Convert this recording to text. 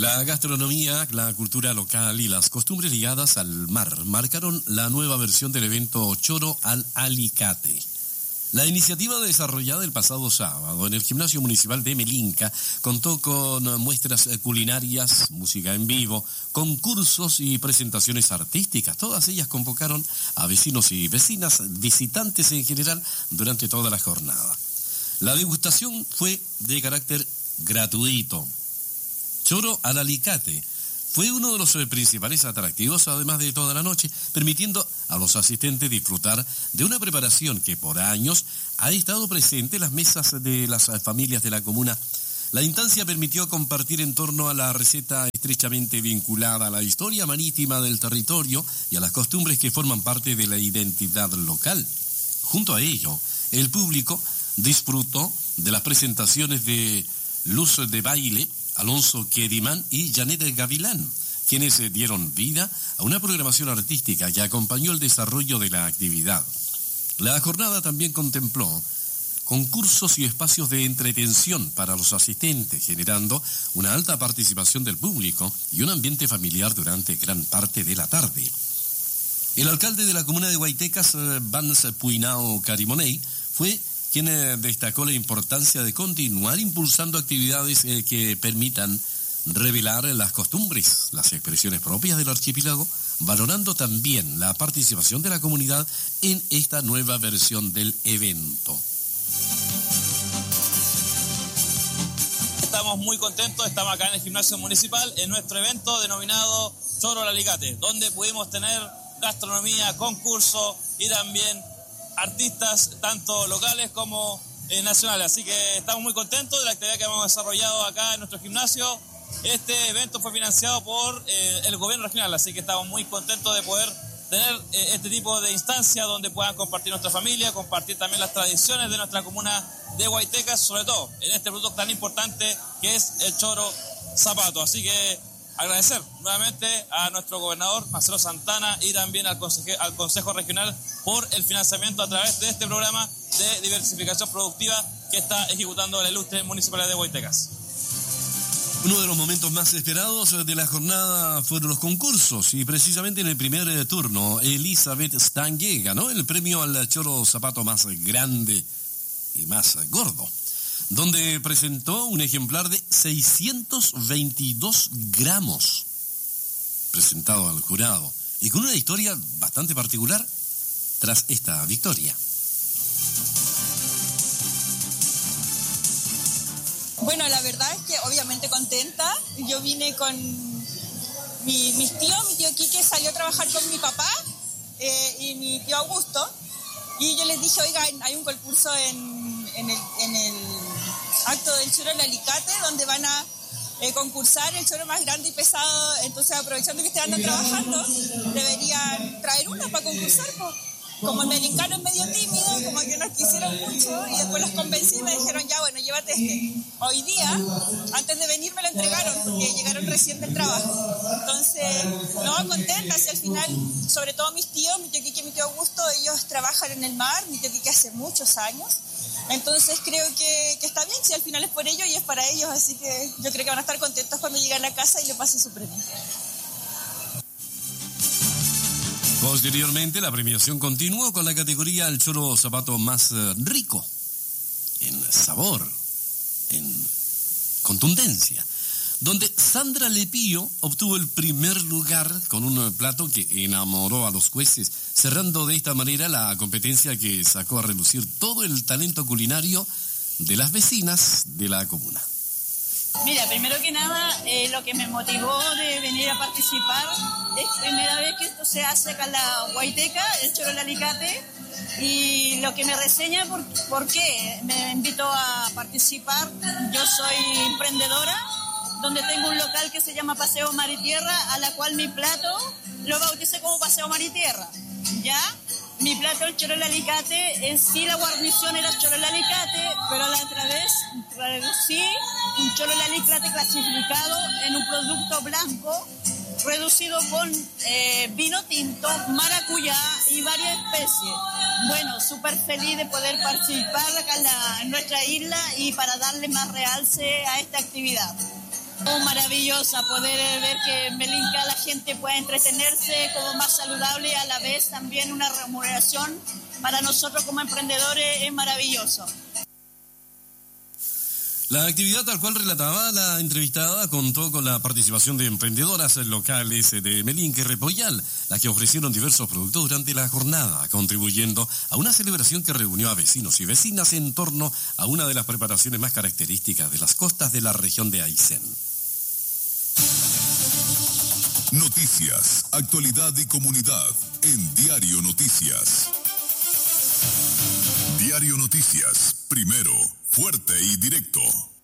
La gastronomía, la cultura local y las costumbres ligadas al mar marcaron la nueva versión del evento Choro al Alicate. La iniciativa desarrollada el pasado sábado en el Gimnasio Municipal de Melinca contó con muestras culinarias, música en vivo, concursos y presentaciones artísticas. Todas ellas convocaron a vecinos y vecinas, visitantes en general, durante toda la jornada. La degustación fue de carácter gratuito. Choro al Alicate fue uno de los principales atractivos, además de toda la noche, permitiendo a los asistentes disfrutar de una preparación que por años ha estado presente en las mesas de las familias de la comuna. La instancia permitió compartir en torno a la receta estrechamente vinculada a la historia marítima del territorio y a las costumbres que forman parte de la identidad local. Junto a ello, el público disfrutó de las presentaciones de Luz de Baile, Alonso Quedimán y Janet Gavilán, quienes dieron vida a una programación artística que acompañó el desarrollo de la actividad. La jornada también contempló concursos y espacios de entretención para los asistentes, generando una alta participación del público y un ambiente familiar durante gran parte de la tarde. El alcalde de la comuna de Guaitecas, Vans Puinao Carimoney, fue quien destacó la importancia de continuar impulsando actividades que permitan revelar las costumbres, las expresiones propias del archipiélago, valorando también la participación de la comunidad en esta nueva versión del evento. Estamos muy contentos, estamos acá en el Gimnasio Municipal en nuestro evento denominado Choro al Alicate, donde pudimos tener gastronomía, concursos y también artistas tanto locales como nacionales. Así que estamos muy contentos de la actividad que hemos desarrollado acá en nuestro gimnasio. Este evento fue financiado por el gobierno regional, así que estamos muy contentos de poder tener este tipo de instancias donde puedan compartir nuestra familia, compartir también las tradiciones de nuestra comuna de Guaitecas, sobre todo en este producto tan importante que es el choro zapato. Así que agradecer nuevamente a nuestro gobernador Marcelo Santana y también al Consejo Regional por el financiamiento a través de este programa de diversificación productiva que está ejecutando la ilustre Municipalidad de Guaitecas. Uno de los momentos más esperados de la jornada fueron los concursos y precisamente en el primer turno Elizabeth Stangue ganó el premio al choro zapato más grande y más gordo, donde presentó un ejemplar de 622 gramos presentado al jurado y con una historia bastante particular tras esta victoria. Bueno, la verdad es que obviamente contenta. Yo vine con mis tíos, mi tío Quique salió a trabajar con mi papá y mi tío Augusto, y yo les dije, oigan, hay un concurso en el acto del choro del Alicate donde van a concursar el choro más grande y pesado, entonces aprovechando que ustedes andan trabajando deberían traer uno para concursar, pues. Como el melincano es medio tímido, como que nos quisieron mucho y después los convencí y me dijeron, ya bueno, llévate este. Hoy día, antes de venir me lo entregaron porque llegaron recién del trabajo. Entonces, no, contenta, si al final, sobre todo mis tíos, mi tío Quique y mi tío Augusto, ellos trabajan en el mar, mi tío Quique hace muchos años. Entonces creo que está bien, si al final es por ellos y es para ellos, así que yo creo que van a estar contentos cuando lleguen a la casa y le pasen su premio. Posteriormente, la premiación continuó con la categoría El choro zapato más rico en sabor, en contundencia, donde Sandra Lepío obtuvo el primer lugar con un plato que enamoró a los jueces, cerrando de esta manera la competencia que sacó a relucir todo el talento culinario de las vecinas de la comuna. Mira, primero que nada, lo que me motivó de venir a participar es primera vez que esto se hace acá en la Guaiteca, el choro del Alicate, y lo que me reseña por qué me invitó a participar. Yo soy emprendedora, donde tengo un local que se llama Paseo Mar y Tierra, a la cual mi plato lo bauticé como Paseo Mar y Tierra, ¿ya? Mi plato, el choro del Alicate, en sí la guarnición era choro del Alicate, pero a la otra vez reducí un choro del Alicate clasificado en un producto blanco, reducido con vino tinto, maracuyá y varias especies. Bueno, súper feliz de poder participar acá en nuestra isla y para darle más realce a esta actividad. Maravillosa poder ver que en Melinca la gente pueda entretenerse como más saludable y a la vez también una remuneración para nosotros como emprendedores es maravilloso. La actividad tal cual relataba la entrevistada contó con la participación de emprendedoras locales de Melinca y Repollal, las que ofrecieron diversos productos durante la jornada, contribuyendo a una celebración que reunió a vecinos y vecinas en torno a una de las preparaciones más características de las costas de la región de Aysén. Noticias, actualidad y comunidad en Diario Noticias. Diario Noticias, primero, fuerte y directo.